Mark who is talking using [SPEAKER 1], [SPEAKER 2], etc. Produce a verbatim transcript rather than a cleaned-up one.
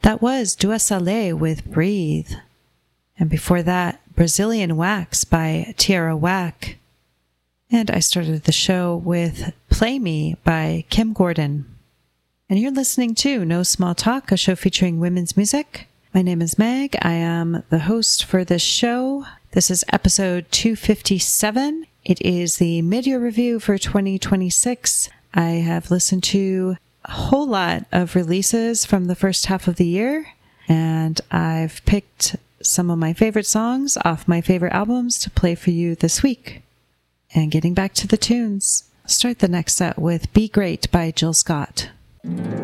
[SPEAKER 1] That was Dua Saleh with Breathe. And before that, Brazilian Wax by Tierra Whack. And I started the show with Play Me by Kim Gordon. And you're listening to No Small Talk, a show featuring women's music. My name is Meg. I am the host for this show. This is episode two fifty-seven. It is the mid-year review for twenty twenty-six. I have listened to a whole lot of releases from the first half of the year, and I've picked some of my favorite songs off my favorite albums to play for you this week. And getting back to the tunes, I'll start the next set with Be Great by Jill Scott.